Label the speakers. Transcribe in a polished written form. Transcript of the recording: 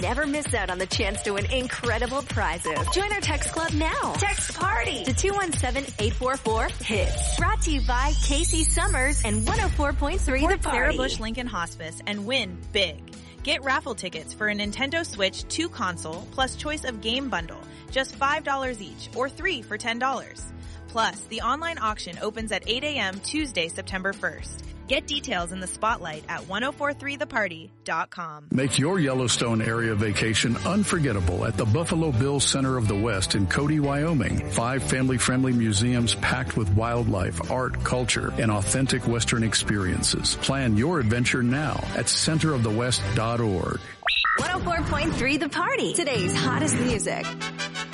Speaker 1: never miss out on the chance to win incredible prizes. Join our text club now. Text PARTY to 217-844-HITS. Brought to you by Casey Summers and 104.3 The Party.
Speaker 2: Sarah Bush Lincoln Hospice and win big. Get raffle tickets for a Nintendo Switch 2 console plus choice of game bundle, just $5 each, or 3 for $10. Plus, the online auction opens at 8 a.m. Tuesday, September 1st. Get details in the spotlight at 1043theparty.com.
Speaker 3: Make your Yellowstone area vacation unforgettable at the Buffalo Bill Center of the West in Cody, Wyoming. 5 family-friendly museums packed with wildlife, art, culture, and authentic Western experiences. Plan your adventure now at centerofthewest.org.
Speaker 1: 104.3 The Party. Today's hottest music.